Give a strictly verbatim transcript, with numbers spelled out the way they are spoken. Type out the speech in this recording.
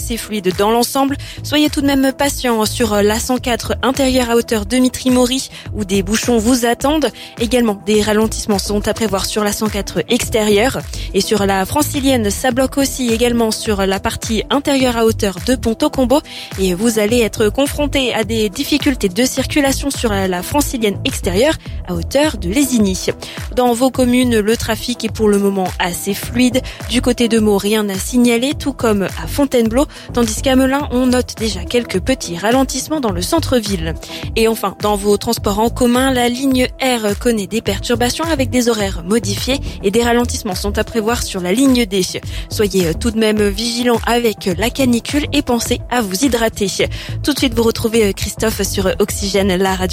assez fluide dans l'ensemble. Soyez tout de même patient sur l'A cent quatre intérieur à hauteur de Mitry-Mory où des bouchons vous attendent. Également, des ralentissements sont à prévoir sur l'A cent quatre extérieur. Et sur la francilienne, ça bloque aussi également sur la partie intérieure à hauteur de Pont-au-Combo. Et vous allez être confronté à des difficultés de circulation sur la francilienne extérieure à hauteur de Lésigny. Dans vos communes, le trafic est pour le moment assez fluide. Du côté de Meaux, rien à signaler, tout comme à Fontainebleau, tandis qu'à Melun, on note déjà quelques petits ralentissements dans le centre-ville. Et enfin, dans vos transports en commun, la ligne R connaît des perturbations avec des horaires modifiés et des ralentissements sont à prévoir sur la ligne D. Soyez tout de même vigilants avec la canicule et pensez à vous hydrater. Tout de suite, vous retrouvez Christophe sur Oxygène, la radio.